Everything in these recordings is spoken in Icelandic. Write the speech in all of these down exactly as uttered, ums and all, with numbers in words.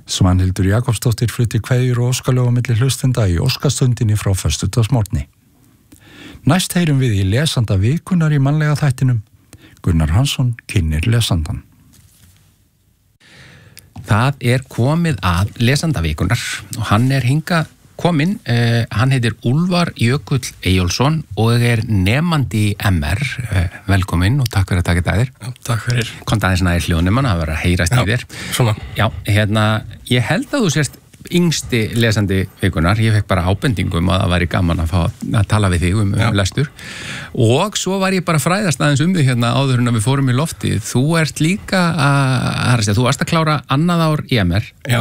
Svanhildur Jakobsdóttir flutti kveðjur og óskalög á milli hlustenda í óskastundinni frá föstudagsmorgni. Næst heyrum við í lesanda vikunar í mannlega þættinum. Gunnar Hansson kynnir lesandan. Það er komið að lesanda vikunar og hann er hingað kominn. Uh, hann heitir Úlfar Jökull Eyjólfsson og er nemandi í M R. Uh, velkominn og takk fyrir að taka þér. Já, takk fyrir. Komdu aðeins nægir hljóðnum, það var að heyrast í þér. Svona. Já, hérna, ég held að þú sérst yngsti lesandi vikunar. Ég fekk bara ábendingum að það væri gaman að fá að tala við þig um, um lestur. Og svo var ég bara fræðast aðeins um þig hérna áður en að við fórum í loftið. Þú ert líka að, að þú varst að klára annað ár í M R. Já.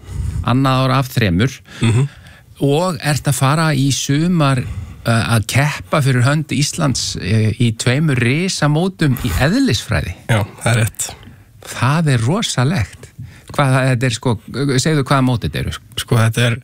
Annað ár af þremur. Mhm. Og ert að fara í sumar uh, að keppa fyrir hönd Íslands uh, í tveimur risamótum í eðlisfræði. Já, það er rétt. Það er rosalegt. Hvað þetta er, sko, segðu hvaða mót þetta eru? Sko, þetta er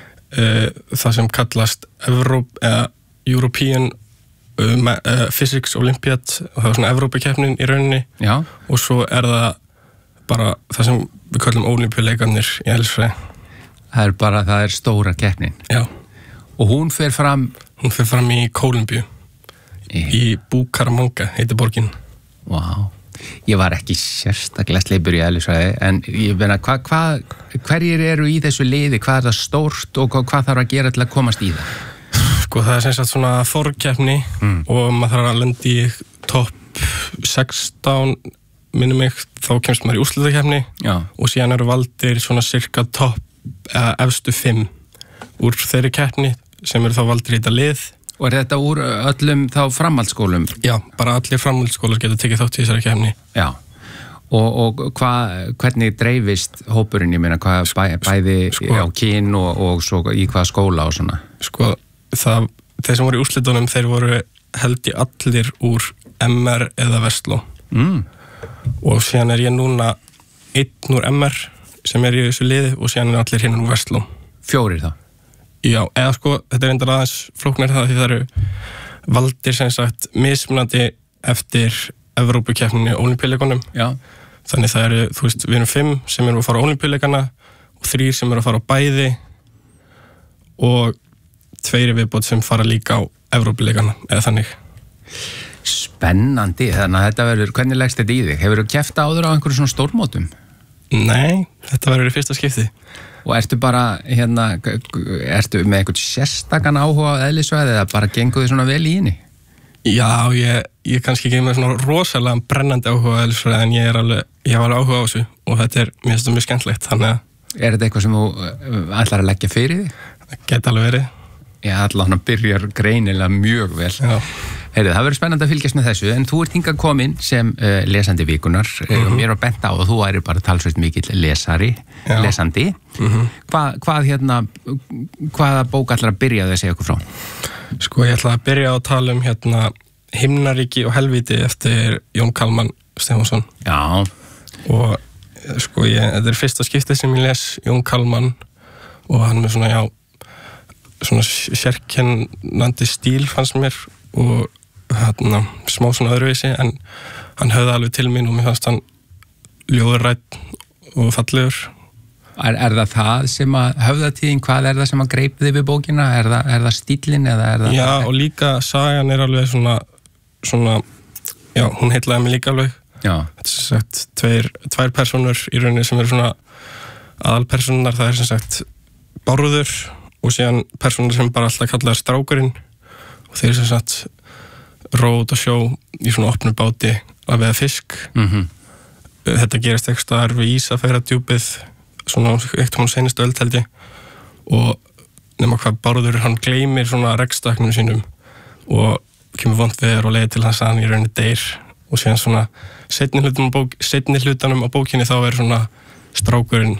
uh, það sem kallast Evróp, eða European uh, uh, Physics Olympiad, og það er svona Evrópukeppnin í rauninni. Já. Og svo er það bara það sem við kallum ólympíuleikarnir í eðlisfræði. Það er bara, það er stóra keppnin. Já. Og hún fer fram... Hún fer fram í Kólumbíu. Í, í Bucaramanga, heitir borgin. Vá. Wow. Ég var ekki sérstaklega sleipur í eðlisfræði, en ég meina, hva, hva, hverjir eru í þessu liði? Hvað er það stórt og hvað, hvað þarf að gera til að komast í það? Sko, það er sem sagt svona forkeppni mm. og maður þarf að lenda í topp sextán, minnum mig, þá kemst maður í úrslitakeppni. Já. Og síðan eru valdir svona cirka topp eða efstu fimm úr þeirri keppni sem eru þá valdir í þetta lið. Og er þetta úr öllum þá framhaldsskólum? Já, bara allir framhaldsskólar getur tekið þátt í þessari keppni. Já, og, og hva, hvernig dreifist hópurinn, ég meina, hvað bæ, bæði sko, á kyn og, og svo í hvaða skóla og svona? Sko, það, þeir sem voru í úrslitunum, þeir voru held í allir úr M R eða Vestló. Mm. Og síðan er ég núna einn úr M R sem er í þessu liði og síðan er allir hinn úr Vestló. Fjórir þá? Já, eða sko, þetta er endar aðeins flóknir það því það eru valdir sem sagt mismunandi eftir Evrópukeppninni og Ólympíuleikunum. Já. Þannig það eru, þú veist, við erum fimm sem eru að fara á Ólympíuleikana og þrír sem eru að fara á bæði og tveiri viðbót sem fara líka á Evrópuleikana, eða þannig. Spennandi, þannig að þetta verður, hvernig leggst þetta í þig? Hefur þú keppt áður á einhverju svona stórmótum? Nei, þetta verður í fyrsta skipti. Og ertu bara, hérna, ertu með einhvern sérstakann áhuga á eðlisfræði eða bara gengur þið svona vel í henni? Já, ég, ég kannski ekki með svona rosalega brennandi áhuga á eðlisfræði en ég er alveg, ég hef alveg áhuga á þessu og þetta er, mér finnst þetta mjög skemmtilegt, þannig að... Er þetta eitthvað sem þú ætlar að leggja fyrir þig? Það geti alveg verið. Já, allan að byrja greinilega mjög vel. Já. Heyrðu, það verður spennandi að fylgjast með þessu, en þú ert hingað kominn sem uh, lesandi vikunar. Mm-hmm. uh, mér var bent á að þú væri bara talsveit mikill lesari, Já. lesandi. Mm-hmm. Hva, hvað hérna, hvaða bók ætlar að byrja að segja okkur frá? Sko, ég ætla að byrja að tala um hérna Himnaríki og helvíti eftir Jón Kalman Stefánsson. Já. Og sko, ég, þetta er fyrsta skiptið sem ég les Jón Kalman og hann með svona, já, svona sérkennandi stíl fannst mér og hérna smá svona öðruvísi en hann höfði alveg til mín og mér fannst hann ljóðrætt og fallegur. Er, er það það sem að höfðatíðin, hvað er það sem að greip þig við bókina? Er það, er það stílinn eða er það... Já, og líka sagan er alveg svona, svona, já, hún heitlaði mig líka alveg. Já. Þetta er sem sagt tveir, tvær personur í rauninni sem eru svona aðalpersonar, það er sem sagt Bárður og síðan personur sem bara alltaf kallaði strákurinn og þeir sem sagt rót og sjó í svona opnu báti að veiða fisk. Mm-hmm. Þetta gerist ekki staðar við Ísafjarðardjúpið svona eitt hún seinustu öld held ég og nema hvað Bárður hann gleymir svona rekkstaknum sínum og kemur vont veður og leiðir til hans að hann í rauninni deyr og síðan svona seinni hlutanum á, bók, seinni hlutanum á bókinni þá er svona strákurinn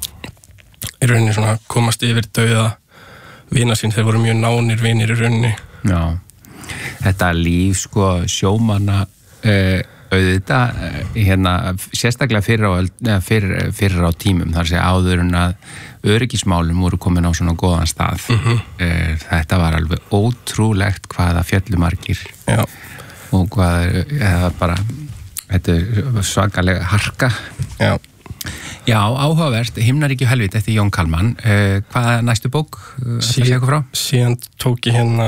í rauninni svona komast yfir dauða vina sín, þeir voru mjög nánir vinir í rauninni. Já, þetta líf sko sjómanna uh, auðvitað uh, hérna sérstaklega fyrir á, fyrir, fyrir á tímum þar sé áður en að öryggismálum voru komin á svona góðan stað. Mm-hmm. uh, þetta var alveg ótrúlegt hvaða fjallumargir Já. Og hvað eða bara þetta er svakalega harka. Já. Já, áhugavert, Himnaríki og helvít eftir Jón Kalman. Uh, hvað er næstu bók? Uh, Sí, síðan tók ég hérna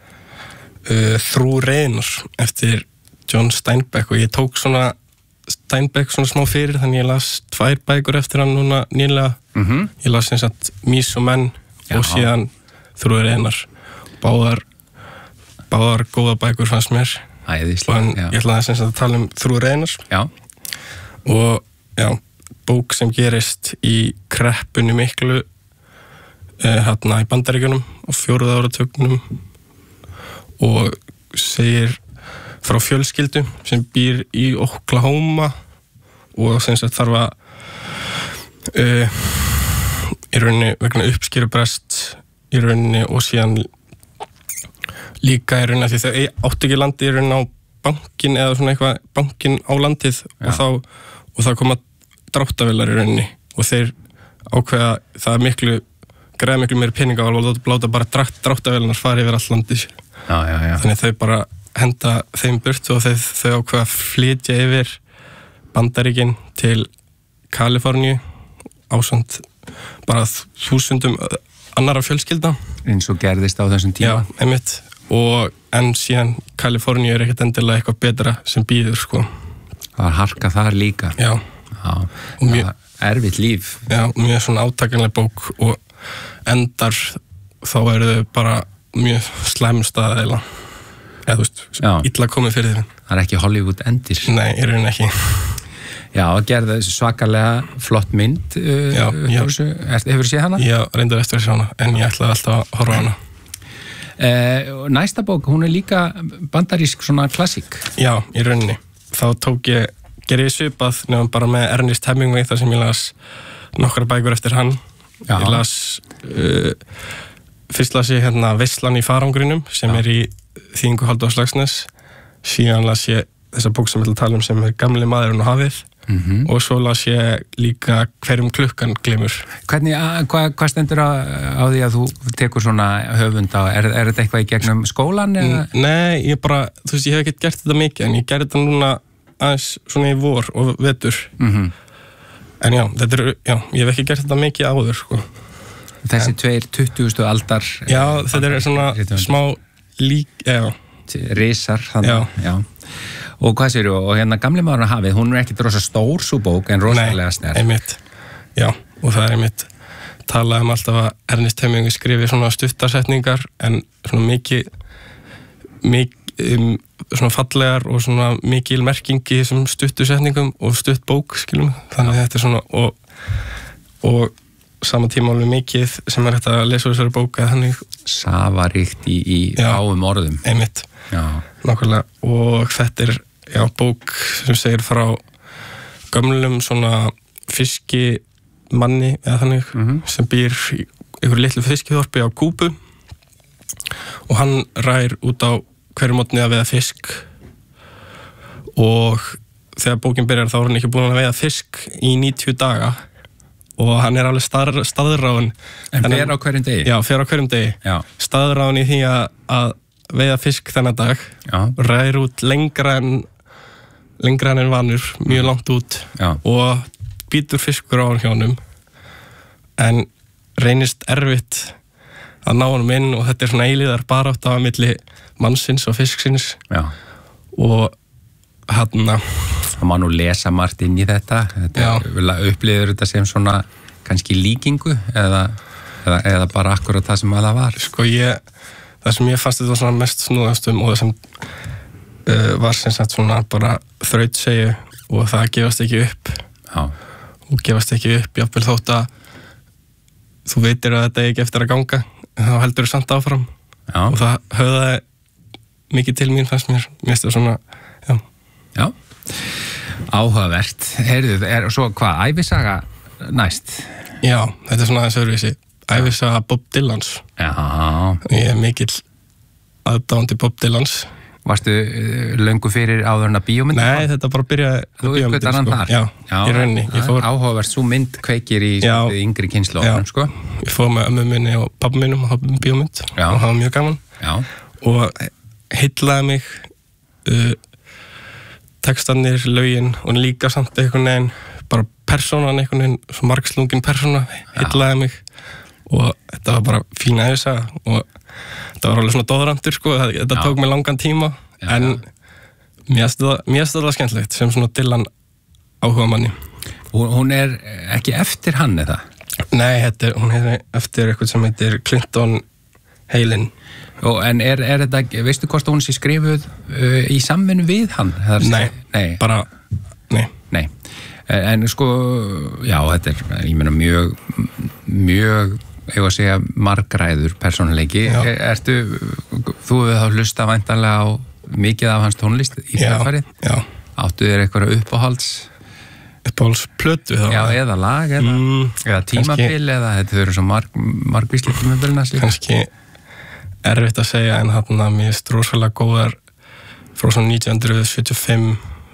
uh, Þrú Reinar eftir John Steinbeck og ég tók svona Steinbeck svona smá fyrir þannig ég las tvær bækur eftir hann núna nýlega. Mm-hmm. Ég las eins og Mís og menn Já. Og síðan Þrú Reinar. Báðar, báðar góða bækur fannst mér. Æðislega, ég ætlaði sem sagt að tala um Þrú Reinar. Já. Og já, bók sem gerist í kreppunni miklu eh, hérna í Bandaríkjunum á fjóruða áratugnum og segir frá fjölskyldu sem býr í Oklahoma og sem sagt þarf að uh, í rauninni vegna uppskerubrest í rauninni og síðan líka í rauninni því þau áttu ekki landi í rauninni á bankin eða svona eitthvað bankin á landið og þá, og það koma dráttavélar í rauninni og þeir ákveða það er miklu greiða miklu meiri peninga og láta bara drátt, dráttavélarnar fara yfir all landið já, já, já. Þannig þau bara henda þeim burt og þau, þau ákveða að flytja yfir Bandaríkin til Kaliforníu ásamt bara þúsundum annara fjölskylda eins og gerðist á þessum tíma. Já, einmitt og en síðan Kaliforníu er ekkert endilega eitthvað betra sem býður sko. Það var harka þar líka. Já, Já. og mjög erfitt líf. Já, mjög svona átakanleg bók og endar þá eru þau bara mjög slæmstað eða eða þú veist, Já. illa komið fyrir þeim. Það er ekki Hollywood endir. Nei, í rauninni ekki. Já, gerði svakalega flott mynd. Uh, Já, já. Hefur þú séð hana? Já, reyndar eftir að sjá hana, en ég ætlaði alltaf að horfa á hana. Uh, næsta bók, hún er líka bandarísk svona klassík. Já, í rauninni. Þá tók ég, gerði ég svipað nefnum bara með Ernest Hemingway þar sem ég las nokkra bækur eftir hann. Já. Ég las, uh, fyrst las ég hérna Veislan í farangrinum sem Já. er í þýðingu Halldórs Laxness. Síðan las ég þessa bók sem ég ætla að tala um sem er Gamli maðurinn og hafið. Mm-hmm. Og svo las ég líka Hverjum klukkan glimur. Hvernig, hvað hva stendur á, á því að þú tekur svona höfund á, er, er þetta eitthvað í gegnum skólan? Eða? Nei, ég bara, þú veist, ég hef ekkert gert þetta mikið en ég gerði þetta núna aðeins svona í vor og vetur. Mm-hmm. En já, þetta er, já, ég hef ekki gert þetta mikið áður, sko. Þessi en, tveir tuttugustu aldar. Já, þetta er svona smá lík, já. Risar, þannig, já. já. Og hvað séu, og hérna Gamli maðurinn og hafið, hún er ekkit rosa stór svo bók en rosalega sterk. Nei, einmitt, já, og það er einmitt talað um alltaf að Ernest Hemingway skrifi svona stuttarsetningar en svona mikið mikið, um, svona fallegar og svona mikil merkingi í þessum stuttusetningum og stutt bók, skiljum, þannig að þetta er svona og og sama tíma alveg mikið sem er þetta að lesa úr þessari bók að þannig safaríkt í, í fáum orðum. Einmitt, já. Nákvæmlega, og þetta er já, bók sem segir frá gömlum svona fiskimanni eða þannig mm-hmm. sem býr í einhverju litlu fiskiþorpi á Kúbu og hann rær út á hverju mótni að veiða fisk og þegar bókin byrjar þá er hann ekki búin að veiða fisk í níutíu daga og hann er alveg stað, staðráðin En fer á hverjum degi? Já, fer á hverjum degi já. Staðráðin í því að, að veiða fisk þennan dag já. Rær út lengra en lengra en vanur, mjög langt út já. Og býtur fiskur á hjá honum en reynist erfitt að ná honum inn og þetta er svona eilíðar barátt á milli mannsins og fisksins já. Og hann það má nú lesa margt inn í þetta, þetta upplifir þetta sem svona kannski líkingu eða, eða, eða bara akkurat það sem að það var sko ég, það sem ég fannst þetta svona mest snúðastum og það sem uh, var sem sagt svona bara þrautsegju og það gefast ekki upp já. Og gefast ekki upp jafnvel þótt að þú veitir að þetta ekki eftir að ganga en þá heldur þú samt áfram já. Og það höfðaði mikið til mín fannst mér, mér finnst það svona já. Já, áhugavert. Heyrðu, er svo hvað, ævisaga næst? Já, þetta er svona aðeins öðruvísi. Ævisaga Bob Dylans. Já. Ég er mikill aðdáandi Bob Dylans. Varstu uh, löngu fyrir áður en að bíómynd? Nei, þetta bara byrjaði Þú uppgötar hann þar? Já, já, í rauninni. Fór... Áhugavert, svo mynd kveikir í yngri kynslóðunum, sko? Ég fór með ömmu minni og pabba minnum á bíómynd já. Og það var mjög gaman. Já. Og heillaði mig uh, textarnir, lögin og líka samt einhvern veginn bara persónan einhvern veginn, svo margslungin persóna heillaði mig og þetta var bara fín ævisaga og þetta var alveg svona doðrandur sko, þetta tók mig langan tíma já, en já. mér finnst þetta skemmtilegt sem svona Dylan áhuga manni. Hún er ekki eftir hann eða? Nei, þetta er, hún er eftir eitthvað sem heitir Clinton Heilin. Og en er, er þetta, veistu hvort hún sé skrifuð uh, í samvinnu við hann? Nei, nei, bara, nei. Nei, en sko, já, þetta er, ég meina, mjög, mjög, ég var að segja, margræður persónuleiki. Er, ertu, þú hefur þá hlusta væntanlega á mikið af hans tónlist í kjölfarið? Já, já. Áttu þér eitthvað uppáhalds? Uppáhalds plötu þá? Já, eða lag, eða, mm, eða tímabil, eða þetta eru svo marg, margvísli tímabilna. Kannski erfitt að segja en þarna mér er strósalega góðar frá svona nítján hundruð sjötíu og fimm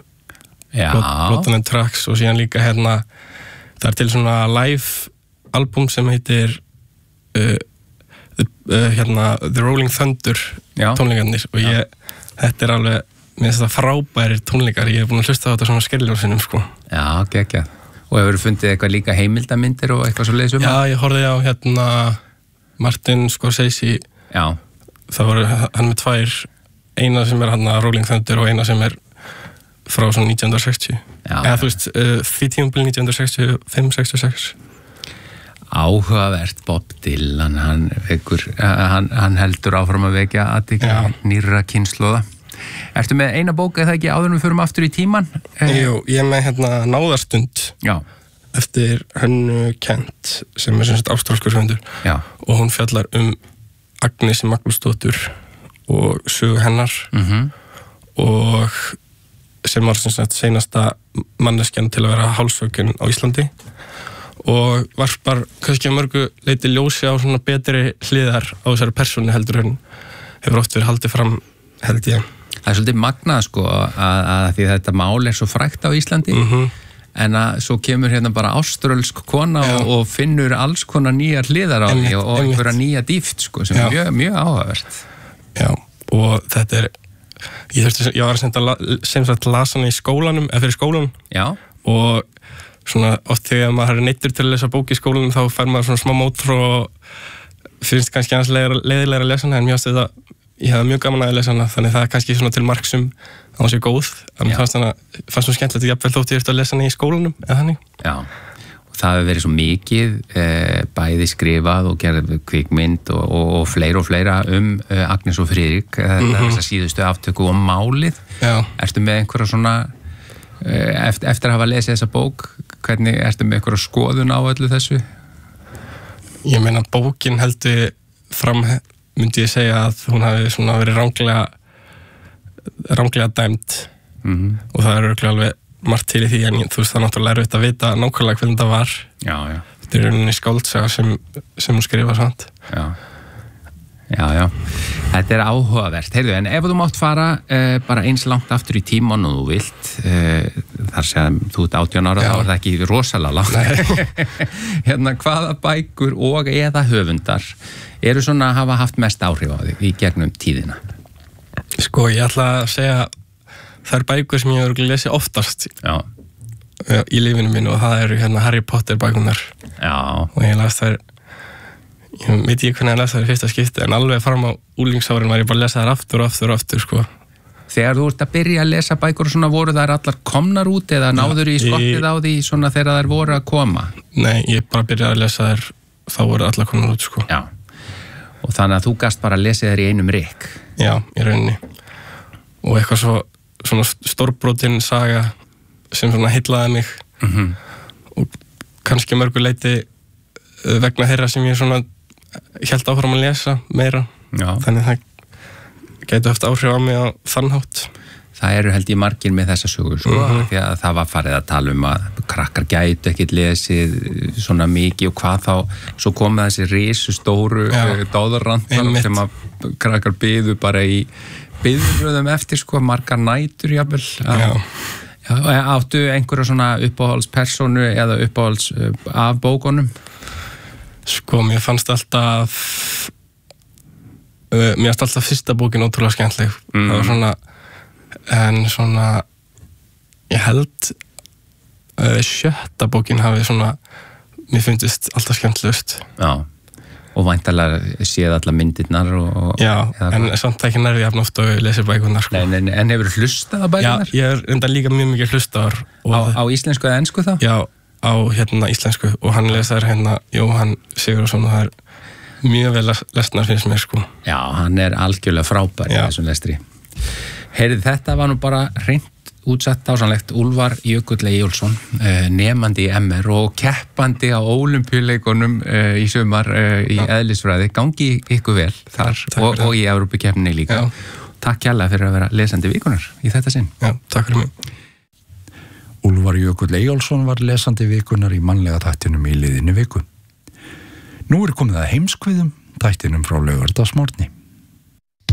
Blood Tracks og síðan líka hérna það er til svona live album sem heitir uh, the, uh, hérna The Rolling Thunder já. Tónleikarnir og ég, já. Þetta er alveg mér finnst þetta frábærir tónleikar ég hef búin að hlusta á þetta svona skerljóðsinnum sko. Já, geggjað. Og hefur fundið eitthvað líka heimildamindir og eitthvað svo leiðis um? Já, ég horfði á hérna Martin Scorsese. Já. Það voru hann með tvær, eina sem er hann að Rolling Thunder og eina sem er frá svona nítján hundruð sextíu. Já. Eða þú veist, uh, því tímabil nítján hundruð sextíu og fimm sextíu og sex. Áhugavert Bob Dylan, hann, vekur, hann, hann heldur áfram að vekja athygli nýrra kynslóða. Ertu með eina bók eða ekki áður en við förum aftur í tíman? Jú, ég er með hérna Náðarstund já. Eftir Hönnu Kent sem er sem sagt ástralskur höfundur og hún fjallar um Agnesi Magnúsdóttur og sögu hennar mm-hmm. og sem var sem sagt seinasta manneskjan til að vera hálshöggin á Íslandi og varpar kannski að mörgu leiti ljósi á svona betri hliðar á þessari persónu heldur en hefur oft verið haldið fram held ég. Það er svolítið magnað sko að, að því þetta mál er svo frægt á Íslandi mm-hmm. en að svo kemur hérna bara áströlsk kona og, og finnur alls konar nýjar hliðar á því og, og einhverja nýja dýft sko sem Já. er mjög, mjög áhugavert. Já, og þetta er ég þurfti, ég var að senda sem sagt lasa hana í skólanum, eða fyrir skólanum Já. og svona oft þegar maður er neittur til að lesa bók í skólanum þá fær maður svona smá mótor og finnst kannski hans leiðilega að lesa hana en mjög að þetta ég hafði mjög gaman að lesa hana, þannig það er kannski svona til marksum að hún sé góð, þannig fannst hana fannst hún skemmtilegt að jafnvel þótt ég eftir að lesa hana í skólanum eða þannig. Já, og það hefur verið svo mikið eh, bæði skrifað og gerð kvikmynd og, og, og fleira og fleira um eh, Agnes og Friðrik, þetta mm-hmm. þess að síðustu aftöku og málið. Já. Ertu með einhverja svona eh, eftir, eftir að hafa lesið þessa bók, hvernig ertu með einhverja skoðun á öllu þessu? Ég meina bókin heldur fram myndi ég segja að hún hafi svona verið ranglega ranglega dæmt mm-hmm. og það er örugglega alveg margt til í því en þú veist það er náttúrulega erfitt að vita nákvæmlega hvernig það var. Já, já. Þetta er rauninni skáldsaga sem, sem hún skrifa samt. Já. Já, já. Þetta er áhugavert. Heyrðu, en ef þú mátt fara uh, bara eins langt aftur í tíman og þú vilt uh, þar sem þú ert átján ára þá er það ekki rosalega langt. Hérna, hvaða bækur og eða höfundar eru svona að hafa haft mest áhrif á þig í gegnum tíðina? Sko, ég ætla að segja það er bækur sem ég hefur lesið oftast Já. í lífinu mínu og það eru hérna Harry Potter bækunar. Já. Og ég las þær ég veit ekki hvernig ég las þær í fyrsta skipti en alveg fram á úlingsárin var ég bara að lesa þær aftur og aftur og aftur sko. Þegar þú ert að byrja að lesa bækur og svona voru þær allar komnar út eða náður í skottið á því svona þegar þær voru að koma? Nei, ég bara byrjaði að lesa þær þá voru allar komnar út sko. Já. Og þannig að þú gast bara að lesa þér í einum rykk. Já, í rauninni. Og eitthvað svo, svona stórbrotin saga sem svona heillaði mig. Mm-hmm. Og kannski mörgu leiti vegna þeirra sem ég svona hélt áfram að lesa meira. Já. Þannig það gæti haft áhrif á mig á þann hátt. Það eru held ég margir með þessa sögur sko, mm-hmm. því að það var farið að tala um að krakkar gætu ekkert lesið svona mikið og hvað þá svo komið þessi risu stóru dáðarrandar sem að krakkar biðu bara í biðröðum eftir sko, margar nætur jafnvel. Já. Já, áttu einhverja svona uppáhaldspersonu eða uppáhalds af bókunum? Sko, mér fannst alltaf uh, mér fannst alltaf fyrsta bókin ótrúlega skemmtileg. Mm. Það var svona en svona ég held uh, sjötta bókin hafi svona mér finnst alltaf skemmtilegust. Já, og væntanlega séð allar myndirnar og... Já, en samt ekki nærri jafn oft og lesir bækunar, sko. Nei, nei, en hefur hlustað á bækunar? Já, ég er enda líka mjög mikið hlustaðar. Á, á íslensku eða ensku þá? Já, á hérna íslensku og hann lesar hérna Jóhann Sigurðsson og það er mjög vel lesnar finnst mér, sko. Já, hann er algjörlega frábær í þessum lestri. Heyrið, þetta var nú bara hreint útsett dásanlegt. Úlfar Jökull Eyjólfsson, nemandi í M R og keppandi á Ólympíuleikunum í sumar í eðlisfræði. Gangi ykkur vel þar og, og í Evrópukeppninni líka. Já. Takk kærlega fyrir að vera lesandi vikunar í þetta sinn. Já, takk fyrir mig. Úlfar Jökull Eyjólfsson var lesandi vikunar í mannlega þættinum í liðinni viku. Nú er komið að heimskviðum, þættinum frá Laugardagsmorgni.